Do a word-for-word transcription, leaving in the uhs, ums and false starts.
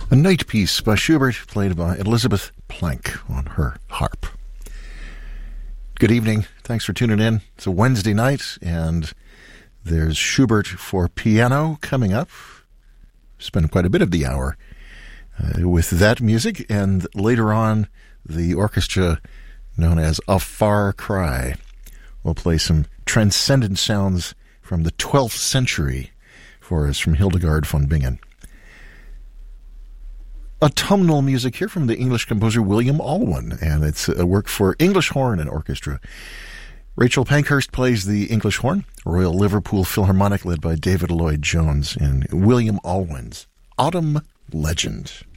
A night piece by Schubert, played by Elizabeth Plank on her harp. Good evening. Thanks for tuning in. It's a Wednesday night, and there's Schubert for piano coming up. Spend quite a bit of the hour uh, with that music, and later on, the orchestra known as A Far Cry will play some transcendent sounds from the twelfth century for us from Hildegard von Bingen. Autumnal music here from the English composer William Alwyn, and it's a work for English horn and orchestra. Rachel Pankhurst plays the English horn, Royal Liverpool Philharmonic led by David Lloyd Jones, in William Alwyn's Autumn Legend.